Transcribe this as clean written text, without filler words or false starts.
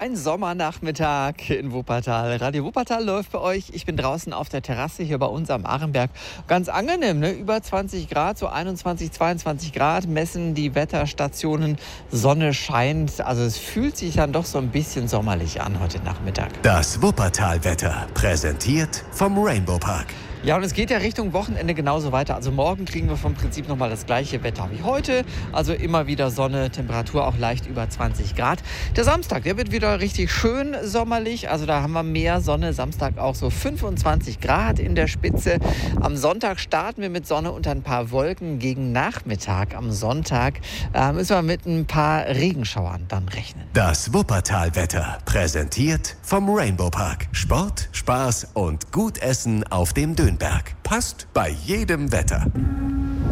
Ein Sommernachmittag in Wuppertal. Radio Wuppertal läuft bei euch. Ich bin draußen auf der Terrasse hier bei uns am Arenberg. Ganz angenehm, ne? Über 20 Grad, so 21, 22 Grad messen die Wetterstationen. Sonne scheint. Also es fühlt sich dann doch so ein bisschen sommerlich an heute Nachmittag. Das Wuppertal-Wetter, präsentiert vom Rainbow Park. Ja, und es geht ja Richtung Wochenende genauso weiter. Also morgen kriegen wir vom Prinzip nochmal das gleiche Wetter wie heute. Also immer wieder Sonne, Temperatur auch leicht über 20 Grad. Der Samstag, der wird wieder richtig schön sommerlich. Also da haben wir mehr Sonne. Samstag auch so 25 Grad in der Spitze. Am Sonntag starten wir mit Sonne und ein paar Wolken. Gegen Nachmittag am Sonntag müssen wir mit ein paar Regenschauern dann rechnen. Das Wuppertal-Wetter, präsentiert vom Rainbow Park. Sport, Spaß und gut Essen auf dem Dönberg. Passt bei jedem Wetter.